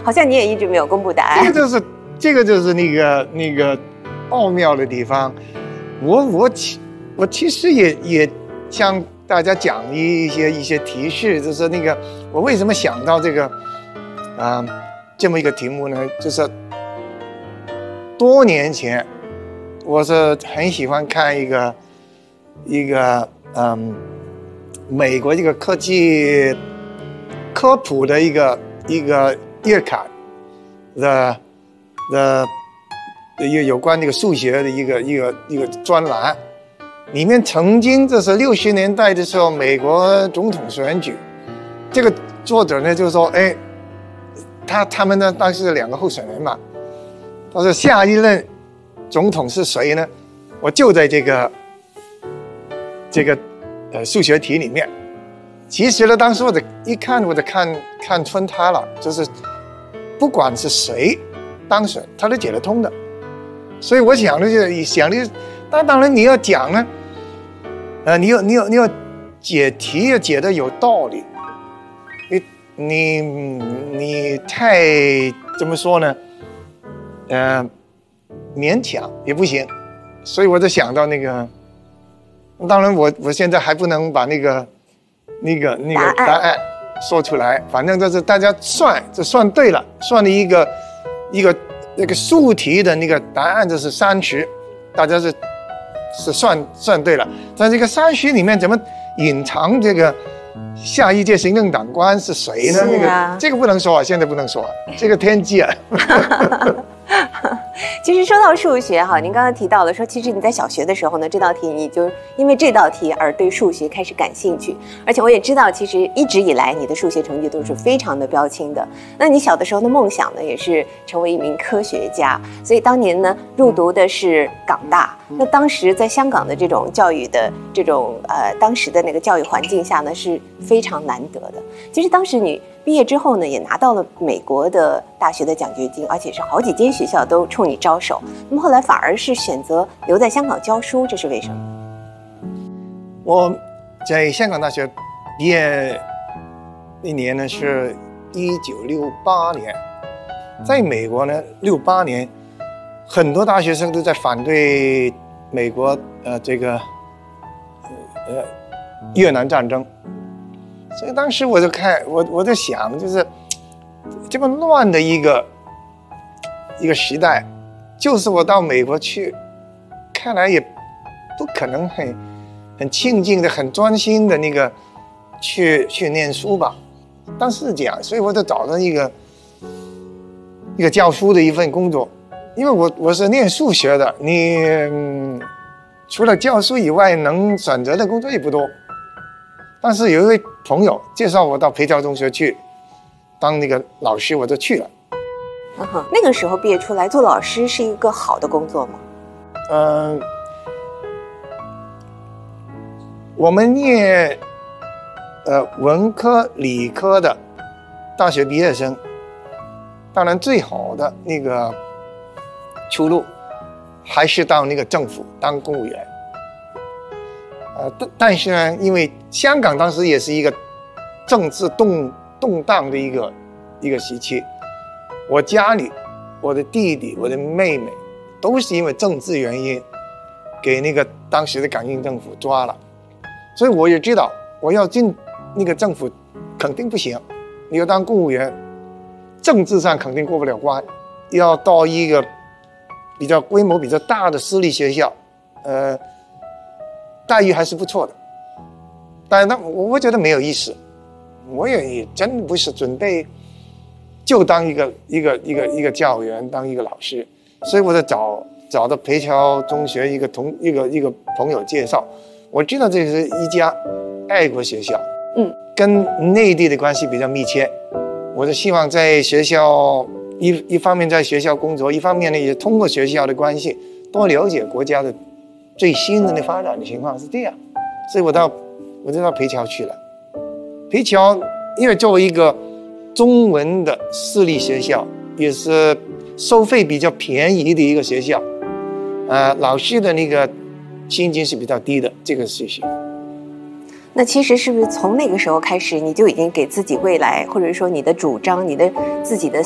好像你也一直没有公布答案。 这个就是那个奥妙的地方。我其实也向大家讲一些提示，就是那个我为什么想到这个这么一个题目呢？就是多年前，我是很喜欢看一个美国这个科技科普的一个月刊的有关这个数学的一个专栏，里面曾经这是60年代的时候美国总统选举，这个作者呢就说，哎，他们呢当时2个候选人嘛，他说下一任总统是谁呢？我就在这个数学题里面。其实呢，当时我就看穿他了，就是不管是谁当选，他都解得通的。所以我想的当然你要讲呢，你要解题要解得有道理，你太怎么说呢？勉强也不行。所以我就想到那个，当然我现在还不能把那个答案说出来，反正就是大家算对了，算了一个那个数题的那个答案就是30，大家是算对了。在这个30里面怎么隐藏这个下一届行政长官是谁呢？ 是啊， 这个不能说啊，现在不能说啊，这个天机啊。 其实说到数学哈，您刚刚提到了说，其实你在小学的时候呢，这道题你就因为这道题而对数学开始感兴趣，而且我也知道，其实一直以来你的数学成绩都是非常的标青的。那你小的时候的梦想呢，也是成为一名科学家，所以当年呢入读的是港大。那当时在香港的这种教育的这种当时的那个教育环境下呢，是非常难得的。其实当时你毕业之后呢，也拿到了美国的大学的奖学金，而且是好几间学校都冲你招手。那么后来反而是选择留在香港教书，这是为什么？ 我在香港大学毕业那年呢是1968年，在美国呢68年，很多大学生都在反对美国越南战争。所以当时我就想，就是这么乱的一个时代，就是我到美国去，看来也不可能很庆幸的、很专心的那个去念书吧。当时是这样，所以我就找到一个教书的一份工作，因为我是念数学的，你除了教书以外，能选择的工作也不多。但是有一位朋友介绍我到培侨中学去当那个老师，我就去了。 那个时候毕业出来做老师是一个好的工作吗？ 我们念文科、理科的大学毕业生，当然最好的那个出路还是到那个政府当公务员。但是呢，因为香港当时也是一个政治动荡的一个时期，我家里我的弟弟、我的妹妹都是因为政治原因给那个当时的港英政府抓了，所以我也知道我要进那个政府肯定不行，你要当公务员，政治上肯定过不了关，要到一个比较规模比较大的私立学校，待遇还是不错的，但是我觉得没有意思，我也真不是准备就当一个教员，当一个老师，所以我就找到培侨中学一个朋友介绍，我知道这是一家爱国学校，跟内地的关系比较密切，我就希望在学校一方面在学校工作，一方面呢也通过学校的关系多了解国家的最新的发展的情况是这样，所以我就到培侨去了。培侨因为作为一个中文的私立学校，也是收费比较便宜的一个学校，老师的那个薪金是比较低的，这个事情。 那其实是不是从那个时候开始，你就已经给自己未来，或者说你的主张、你的自己的